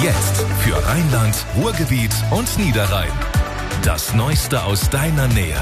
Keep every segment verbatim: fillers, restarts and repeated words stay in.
Jetzt für Rheinland, Ruhrgebiet und Niederrhein. Das Neueste aus deiner Nähe.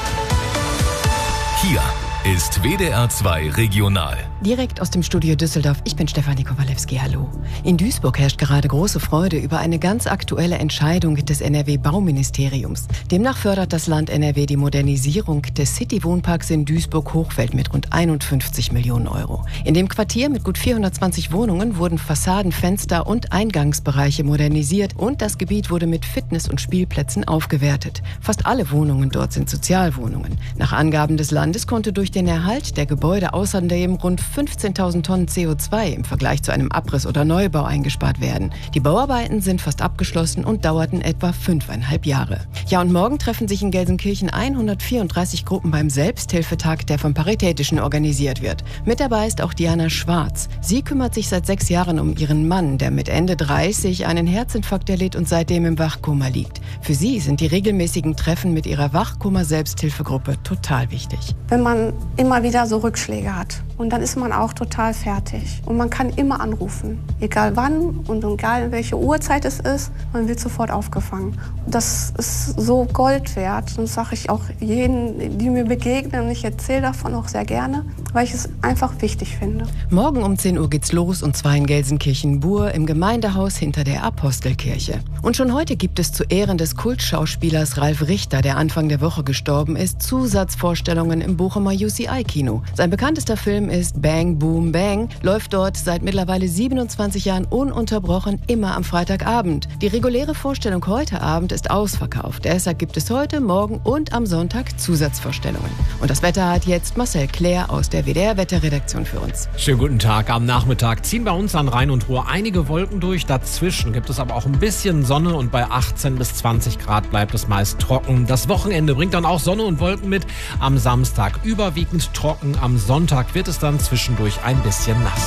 Hier ist W D R zwei Regional. Direkt aus dem Studio Düsseldorf, ich bin Stefanie Kowalewski, hallo. In Duisburg herrscht gerade große Freude über eine ganz aktuelle Entscheidung des N R W-Bauministeriums. Demnach fördert das Land N R W die Modernisierung des City-Wohnparks in Duisburg-Hochfeld mit rund einundfünfzig Millionen Euro. In dem Quartier mit gut vierhundertzwanzig Wohnungen wurden Fassaden, Fenster und Eingangsbereiche modernisiert und das Gebiet wurde mit Fitness- und Spielplätzen aufgewertet. Fast alle Wohnungen dort sind Sozialwohnungen. Nach Angaben des Landes konnte durch den Erhalt der Gebäude außerdem rund fünfzehntausend Tonnen C O zwei im Vergleich zu einem Abriss oder Neubau eingespart werden. Die Bauarbeiten sind fast abgeschlossen und dauerten etwa fünfeinhalb Jahre. Ja, und morgen treffen sich in Gelsenkirchen hundertvierunddreißig Gruppen beim Selbsthilfetag, der vom Paritätischen organisiert wird. Mit dabei ist auch Diana Schwarz. Sie kümmert sich seit sechs Jahren um ihren Mann, der mit Ende dreißig einen Herzinfarkt erlitt und seitdem im Wachkoma liegt. Für sie sind die regelmäßigen Treffen mit ihrer Wachkoma-Selbsthilfegruppe total wichtig. Wenn man immer wieder so Rückschläge hat und dann ist man auch total fertig. Und man kann immer anrufen, egal wann und egal welche Uhrzeit es ist, man wird sofort aufgefangen. Das ist so Gold wert. Und das sage ich auch jeden, die mir begegnen. Und ich erzähle davon auch sehr gerne, weil ich es einfach wichtig finde. Morgen um zehn Uhr geht's los und zwar in Gelsenkirchen-Bur im Gemeindehaus hinter der Apostelkirche. Und schon heute gibt es zu Ehren des Kultschauspielers Ralf Richter, der Anfang der Woche gestorben ist, Zusatzvorstellungen im Bochumer U C I-Kino. Sein bekanntester Film ist Bang Boom Bang, läuft dort seit mittlerweile siebenundzwanzig Jahren ununterbrochen immer am Freitagabend. Die reguläre Vorstellung heute Abend ist ausverkauft. Deshalb gibt es heute, morgen und am Sonntag Zusatzvorstellungen. Und das Wetter hat jetzt Marcel Claire aus der W D R-Wetterredaktion für uns. Schönen guten Tag. Am Nachmittag ziehen bei uns an Rhein und Ruhr einige Wolken durch. Dazwischen gibt es aber auch ein bisschen Sonne und bei achtzehn bis zwanzig Grad bleibt es meist trocken. Das Wochenende bringt dann auch Sonne und Wolken mit. Am Samstag überwiegend trocken. Am Sonntag wird es dann zwischendurch ein bisschen nass.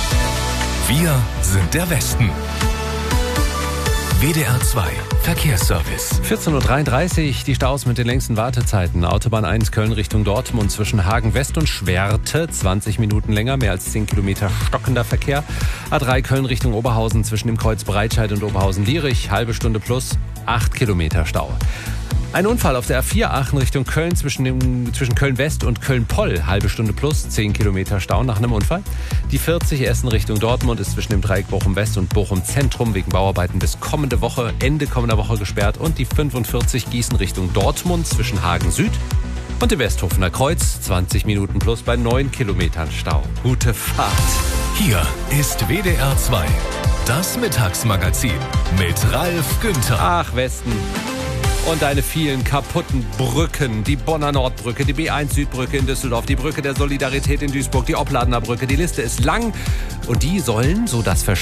Wir sind der Westen. W D R zwei Verkehrsservice. vierzehn Uhr dreiunddreißig, die Staus mit den längsten Wartezeiten. Autobahn eins Köln Richtung Dortmund zwischen Hagen West und Schwerte. zwanzig Minuten länger, mehr als zehn Kilometer stockender Verkehr. A drei Köln Richtung Oberhausen zwischen dem Kreuz Breitscheid und Oberhausen-Lierich. Halbe Stunde plus, acht Kilometer Stau. Ein Unfall auf der A vier Aachen Richtung Köln zwischen, dem, zwischen Köln-West und Köln-Poll. Halbe Stunde plus, zehn Kilometer Stau nach einem Unfall. Die vierzig Essen Richtung Dortmund ist zwischen dem Dreieck Bochum-West und Bochum-Zentrum wegen Bauarbeiten bis kommende Woche, Ende kommender Woche gesperrt. Und die fünfundvierzig Gießen Richtung Dortmund zwischen Hagen-Süd und dem Westhofener Kreuz. zwanzig Minuten plus bei neun Kilometern Stau. Gute Fahrt. Hier ist W D R zwei, das Mittagsmagazin mit Ralf Günther. Ach, Westen. Und deine vielen kaputten Brücken, die Bonner Nordbrücke, die B eins Südbrücke in Düsseldorf, die Brücke der Solidarität in Duisburg, die Opladener Brücke. Die Liste ist lang und die sollen, so das Versprechen,